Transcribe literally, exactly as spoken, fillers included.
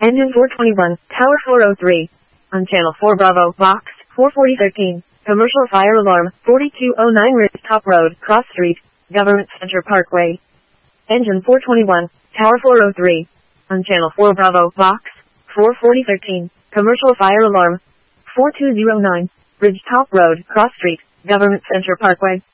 Engine four twenty-one, Tower four oh three. On Channel four Bravo, Box, four forty thirteen. Commercial fire alarm, forty-two oh nine Ridge Top Road, Cross Street, Government Center Parkway. Engine four twenty-one, Tower four oh three. On Channel four Bravo, Box, four forty thirteen. Commercial fire alarm, four two oh nine, Ridge Top Road, Cross Street, Government Center Parkway.